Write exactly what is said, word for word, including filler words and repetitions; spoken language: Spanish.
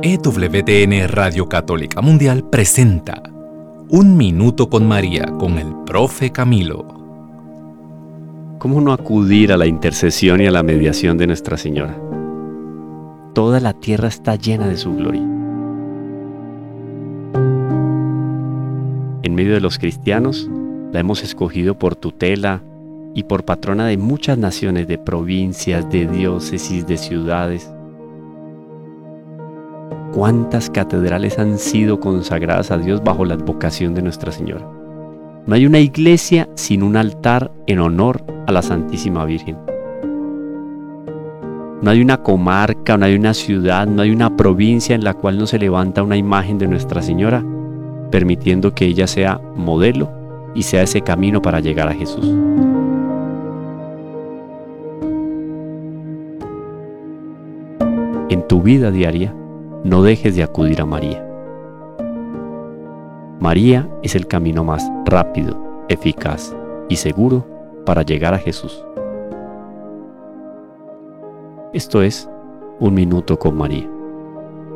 E W T N Radio Católica Mundial presenta Un Minuto con María con el Profe Camilo. ¿Cómo no acudir a la intercesión y a la mediación de Nuestra Señora? Toda la tierra está llena de su gloria. En medio de los cristianos, la hemos escogido por tutela y por patrona de muchas naciones, de provincias, de diócesis, de ciudades. ¿Cuántas catedrales han sido consagradas a Dios bajo la advocación de Nuestra Señora? No hay una iglesia sin un altar en honor a la Santísima Virgen. No hay una comarca, no hay una ciudad, no hay una provincia en la cual no se levanta una imagen de Nuestra Señora, permitiendo que ella sea modelo y sea ese camino para llegar a Jesús. En tu vida diaria, no dejes de acudir a María. María es el camino más rápido, eficaz y seguro para llegar a Jesús. Esto es Un Minuto con María.